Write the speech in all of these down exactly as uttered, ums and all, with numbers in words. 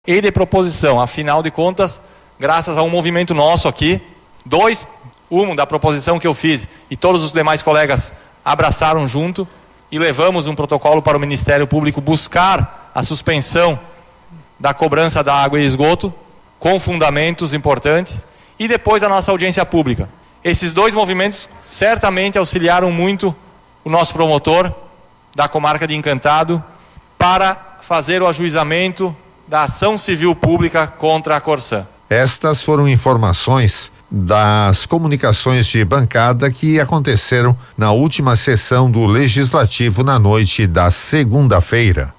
e de proposição. Afinal de contas, graças a um movimento nosso aqui, dois, um da proposição que eu fiz e todos os demais colegas abraçaram junto e levamos um protocolo para o Ministério Público buscar a suspensão da cobrança da água e esgoto, com fundamentos importantes, e depois a nossa audiência pública. Esses dois movimentos certamente auxiliaram muito o nosso promotor da comarca de Encantado para fazer o ajuizamento da ação civil pública contra a Corsã. Estas foram informações das comunicações de bancada que aconteceram na última sessão do Legislativo na noite da segunda-feira.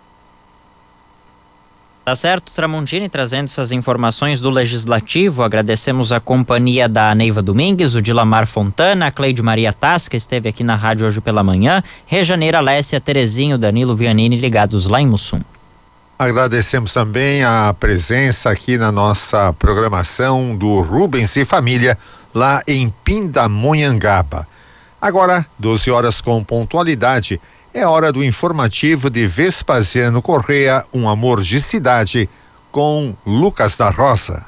Tá certo, Tramontini, trazendo essas informações do Legislativo. Agradecemos a companhia da Neiva Domingues, o Dilamar Fontana, a Cleide Maria Tasca, esteve aqui na rádio hoje pela manhã, Rejaneira Lécia, Terezinho, Danilo Vianini, ligados lá em Mussum. Agradecemos também a presença aqui na nossa programação do Rubens e Família, lá em Pindamonhangaba. Agora, doze horas com pontualidade, é hora do informativo de Vespasiano Correia, um amor de cidade, com Lucas da Roça.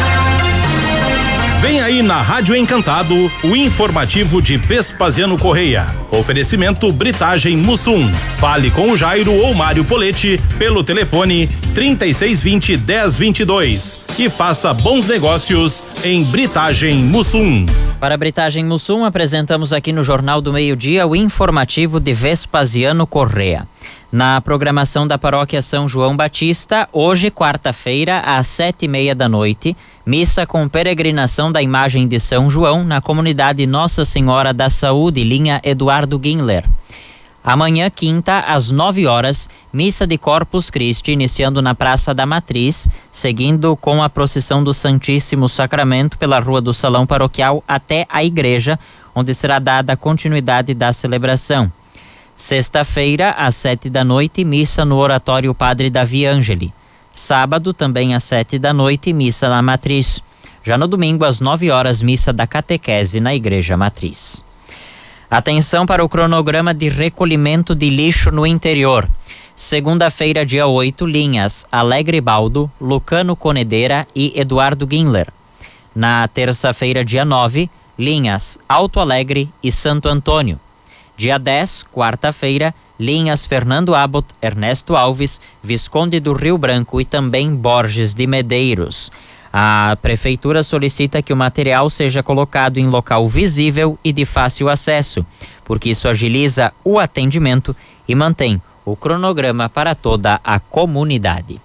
Vem aí na Rádio Encantado, o informativo de Vespasiano Correia. Oferecimento Britagem Mussum. Fale com o Jairo ou Mário Poletti pelo telefone trinta e seis vinte, dez vinte e dois e faça bons negócios em Britagem Mussum. Para a Britagem Mussum, apresentamos aqui no Jornal do Meio-Dia o informativo de Vespasiano Correia. Na programação da Paróquia São João Batista, hoje, quarta-feira, às sete e meia da noite, missa com peregrinação da imagem de São João na comunidade Nossa Senhora da Saúde, linha Eduardo Ginler. Amanhã, quinta, às nove horas, missa de Corpus Christi, iniciando na Praça da Matriz, seguindo com a procissão do Santíssimo Sacramento pela Rua do Salão Paroquial até a igreja, onde será dada continuidade da celebração. Sexta-feira, às sete da noite, missa no Oratório Padre Davi Angeli. Sábado, também às sete da noite, missa na Matriz. Já no domingo, às nove horas, missa da Catequese na Igreja Matriz. Atenção para o cronograma de recolhimento de lixo no interior. Segunda-feira, dia oito, linhas Alegre Baldo, Lucano Conedeira e Eduardo Ginler. Na terça-feira, dia nove, linhas Alto Alegre e Santo Antônio. Dia dez, quarta-feira, linhas Fernando Abbott, Ernesto Alves, Visconde do Rio Branco e também Borges de Medeiros. A Prefeitura solicita que o material seja colocado em local visível e de fácil acesso, porque isso agiliza o atendimento e mantém o cronograma para toda a comunidade.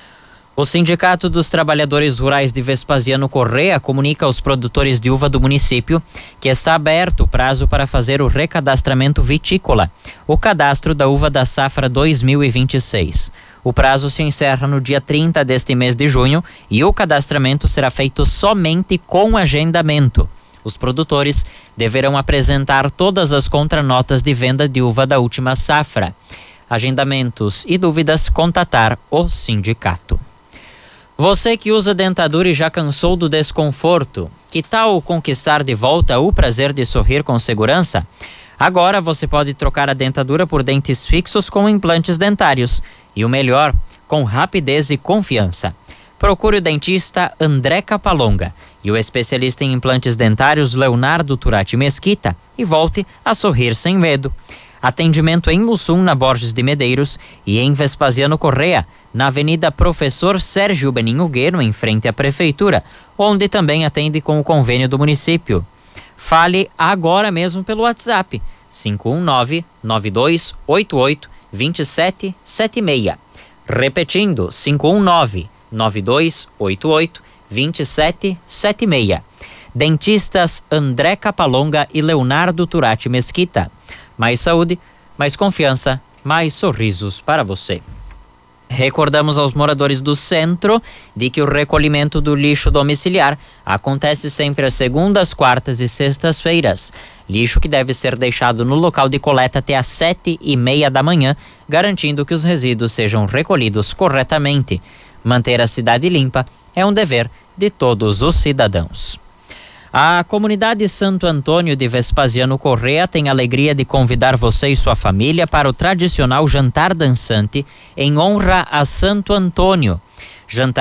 O Sindicato dos Trabalhadores Rurais de Vespasiano Correia comunica aos produtores de uva do município que está aberto o prazo para fazer o recadastramento vitícola, o cadastro da uva da safra dois mil e vinte e seis. O prazo se encerra no dia trinta deste mês de junho e o cadastramento será feito somente com agendamento. Os produtores deverão apresentar todas as contranotas de venda de uva da última safra. Agendamentos e dúvidas, contatar o sindicato. Você que usa dentadura e já cansou do desconforto, que tal conquistar de volta o prazer de sorrir com segurança? Agora você pode trocar a dentadura por dentes fixos com implantes dentários. E o melhor, com rapidez e confiança. Procure o dentista André Capalonga e o especialista em implantes dentários Leonardo Turati Mesquita e volte a sorrir sem medo. Atendimento em Mussum, na Borges de Medeiros, e em Vespasiano Correia, na Avenida Professor Sérgio Beninho Guerno, em frente à Prefeitura, onde também atende com o convênio do município. Fale agora mesmo pelo WhatsApp cinco um nove, nove dois oito oito, dois sete sete seis. Repetindo, cinco um nove, nove dois oito oito, dois sete sete seis. Dentistas André Capalonga e Leonardo Turati Mesquita. Mais saúde, mais confiança, mais sorrisos para você. Recordamos aos moradores do centro de que o recolhimento do lixo domiciliar acontece sempre às segundas, quartas e sextas-feiras. Lixo que deve ser deixado no local de coleta até às sete e meia da manhã, garantindo que os resíduos sejam recolhidos corretamente. Manter a cidade limpa é um dever de todos os cidadãos. A comunidade Santo Antônio de Vespasiano Correia tem a alegria de convidar você e sua família para o tradicional jantar dançante em honra a Santo Antônio. Jantar